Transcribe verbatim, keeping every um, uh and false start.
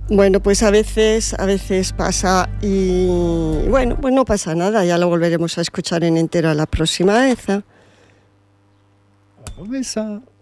Bueno, pues a veces, a veces pasa y bueno, pues no pasa nada, ya lo volveremos a escuchar en entero la próxima vez, ¿eh? A la promesa.